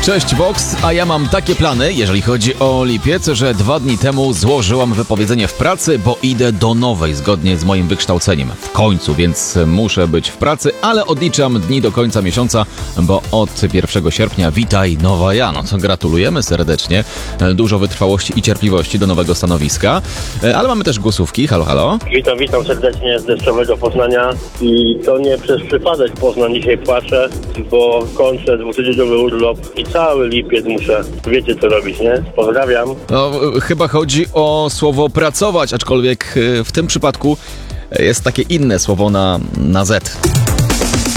Cześć Vox, a ja mam takie plany, jeżeli chodzi o lipiec, że 2 dni temu złożyłam wypowiedzenie w pracy, bo idę do nowej, zgodnie z moim wykształceniem. W końcu, więc muszę być w pracy, ale odliczam dni do końca miesiąca, bo od 1 sierpnia witaj nowa ja. No to gratulujemy serdecznie. Dużo wytrwałości i cierpliwości do nowego stanowiska. Ale mamy też głosówki. Halo, halo. Witam serdecznie z deszczowego Poznania i to nie przez przypadek Poznań dzisiaj płacze, bo kończę 2-tygodniowy urlop i cały lipiec muszę, wiecie co robić, nie? Pozdrawiam. No, chyba chodzi o słowo pracować, aczkolwiek w tym przypadku jest takie inne słowo na Z.